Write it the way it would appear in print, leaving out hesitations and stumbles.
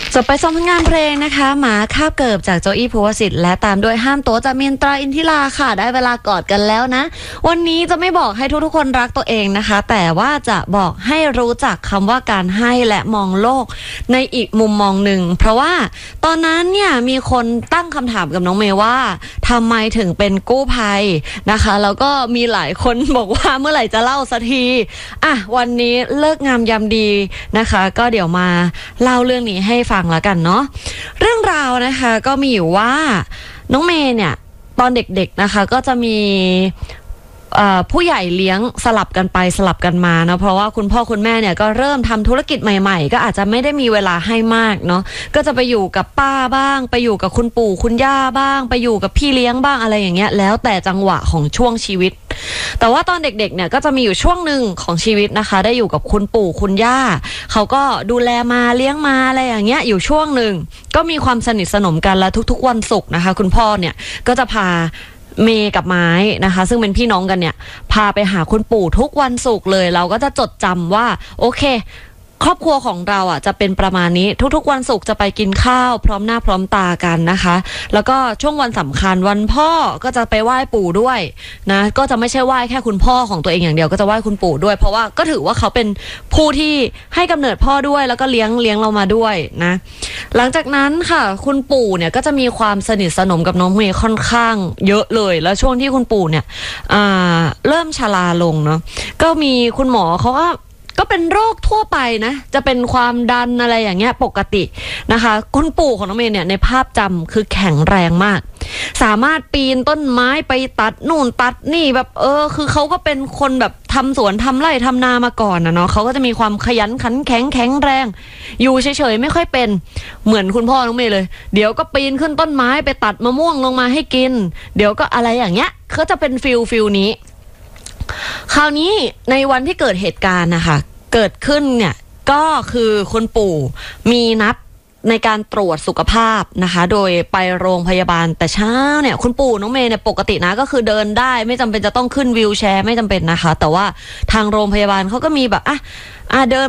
จบไป2ผลงานเพลงนะคะหมาคาบเกิบจากโจอี้ภูวสิทธิ์และตามด้วยห้ามโตจากมินตราอินทิราค่ะได้เวลากอดกันแล้วนะวันนี้จะไม่บอกให้ทุกคนรักตัวเองนะคะแต่ว่าจะบอกให้รู้จักคำว่าการให้และมองโลกในอีกมุมมองหนึ่งเพราะว่าตอนนั้นเนี่ยมีคนตั้งคำถามกับน้องเมย์ว่าทำไมถึงเป็นกู้ภัยนะคะแล้วก็มีหลายคนบอกว่าเมื่อไหร่จะเล่าสักทีวันนี้เลิกงามยามดีนะคะก็เดี๋ยวมาเล่าเรื่องนี้ให้ฟังแล้วกันเนาะเรื่องราวนะคะก็มีอยู่ว่าน้องเมย์เนี่ยตอนเด็กๆนะคะก็จะมีผู้ใหญ่เลี้ยงสลับกันไปสลับกันมานะเพราะว่าคุณพ่อคุณแม่เนี่ยก็เริ่มทำธุรกิจใหม่ๆก็อาจจะไม่ได้มีเวลาให้มากเนาะก็จะไปอยู่กับป้าบ้างไปอยู่กับคุณปู่คุณย่าบ้างไปอยู่กับพี่เลี้ยงบ้างอะไรอย่างเงี้ยแล้วแต่จังหวะของช่วงชีวิตแต่ว่าตอนเด็กๆเนี่ยก็จะมีอยู่ช่วงหนึ่งของชีวิตนะคะได้อยู่กับคุณปู่คุณย่าเขาก็ดูแลมาเลี้ยงมาอะไรอย่างเงี้ยอยู่ช่วงหนึ่งก็มีความสนิทสนมกันและทุกๆวันศุกร์นะคะคุณพ่อเนี่ยก็จะพาเมย์กับไม้นะคะซึ่งเป็นพี่น้องกันเนี่ยพาไปหาคุณปู่ทุกวันศุกร์เลยเราก็จะจดจำว่าโอเคครอบครัวของเราจะเป็นประมาณนี้ทุกๆวันศุกร์จะไปกินข้าวพร้อมหน้าพร้อมตากันนะคะแล้วก็ช่วงวันสำคัญวันพ่อก็จะไปไหว้ปู่ด้วยนะก็จะไม่ใช่ไหว้แค่คุณพ่อของตัวเองอย่างเดียวก็จะไหว้คุณปู่ด้วยเพราะว่าก็ถือว่าเขาเป็นผู้ที่ให้กำเนิดพ่อด้วยแล้วก็เลี้ยงเรามาด้วยนะหลังจากนั้นค่ะคุณปู่เนี่ยก็จะมีความสนิทสนมกับน้องเมย์ค่อนข้างเยอะเลยแล้วช่วงที่คุณปู่เนี่ยเริ่มชราลงเนาะก็มีคุณหมอเขาก็เป็นโรคทั่วไปนะจะเป็นความดันอะไรอย่างเงี้ยปกตินะคะคุณปู่ของน้องเมย์เนี่ยในภาพจำคือแข็งแรงมากสามารถปีนต้นไม้ไปตัดนู่นตัดนี่แบบคือเขาก็เป็นคนแบบทำสวนทำไร่ทำนามาก่อนนะเนาะเขาก็จะมีความขยันขันแข็งแรงอยู่เฉยๆไม่ค่อยเป็นเหมือนคุณพ่อน้องเมย์เลยเดี๋ยวก็ปีนขึ้นต้นไม้ไปตัดมะม่วงลงมาให้กินเดี๋ยวก็อะไรอย่างเงี้ยเขาจะเป็นฟิลนี้คราวนี้ในวันที่เกิดเหตุการณ์นะคะเกิดขึ้นเนี่ยก็คือคุณปู่มีนัดในการตรวจสุขภาพนะคะโดยไปโรงพยาบาลแต่เช้าเนี่ยคุณปู่น้องเมย์เนี่ยปกตินะก็คือเดินได้ไม่จำเป็นจะต้องขึ้นวีลแชร์ไม่จำเป็นนะคะแต่ว่าทางโรงพยาบาลเขาก็มีแบบเดิน